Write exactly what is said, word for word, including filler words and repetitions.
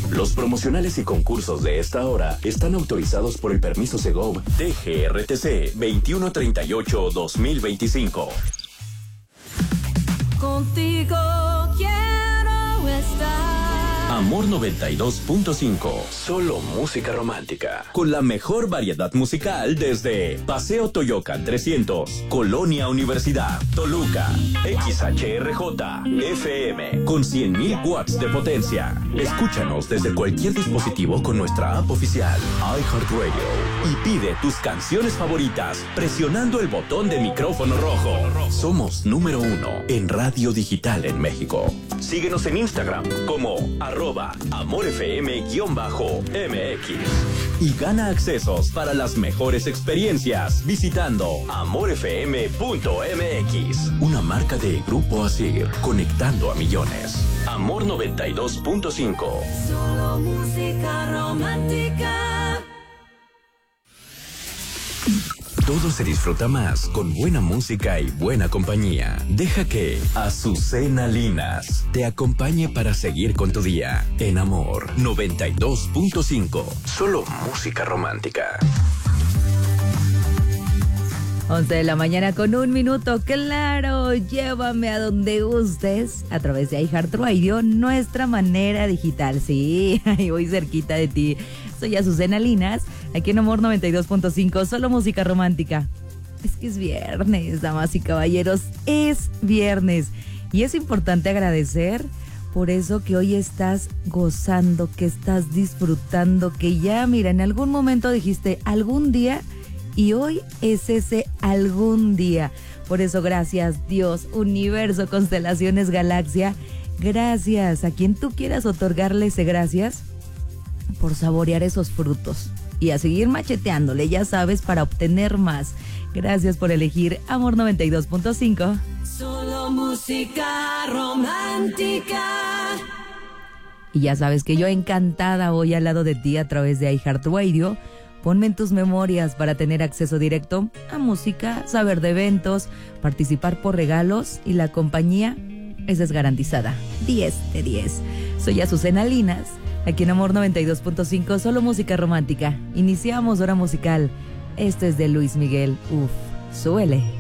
Los promocionales y concursos de esta hora están autorizados por el permiso Segov T G R T C veintiuno treinta y ocho guión dos mil veinticinco. Contigo quiero estar. Amor noventa y dos punto cinco. Solo música romántica. Con la mejor variedad musical desde Paseo Toyocan trescientos, Colonia Universidad, Toluca, X H R J, F M, con cien mil watts de potencia. Escúchanos desde cualquier dispositivo con nuestra app oficial, iHeartRadio. Y pide tus canciones favoritas presionando el botón de micrófono rojo. Somos número uno en radio digital en México. Síguenos en Instagram como arroba amorfm-M X y gana accesos para las mejores experiencias visitando amorfm punto M X, una marca de Grupo Asir, conectando a millones. Amor noventa y dos punto cinco. Solo música romántica. Todo se disfruta más con buena música y buena compañía. Deja que Azucena Linas te acompañe para seguir con tu día. En Amor noventa y dos punto cinco. Solo música romántica. once de la mañana con un minuto. Claro, llévame a donde gustes a través de iHeartRadio, nuestra manera digital. Sí, ahí voy cerquita de ti. Soy Azucena Linas, aquí en Amor noventa y dos punto cinco, solo música romántica. Es que es viernes, damas y caballeros, es viernes. Y es importante agradecer por eso que hoy estás gozando, que estás disfrutando, que ya, mira, en algún momento dijiste algún día, y hoy es ese algún día. Por eso gracias Dios, universo, constelaciones, galaxia. Gracias a quien tú quieras otorgarle ese gracias por saborear esos frutos. Y a seguir macheteándole, ya sabes, para obtener más. Gracias por elegir Amor noventa y dos punto cinco. Solo música romántica. Y ya sabes que yo encantada voy al lado de ti a través de iHeartRadio. Ponme en tus memorias para tener acceso directo a música, saber de eventos, participar por regalos y la compañía, esa es garantizada. diez de diez. Soy Azucena Linas, aquí en Amor noventa y dos punto cinco, solo música romántica. Iniciamos hora musical. Este es de Luis Miguel. Uf, suele.